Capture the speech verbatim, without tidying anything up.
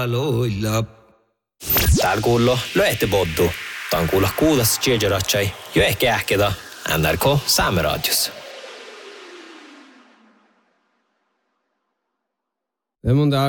Aloilla. Täällä kuuluu Löehtipoddu. Tää on kuulla kuulas Tjejeratjai jo ehkä ähketä N R K Saameradios. Det är måndag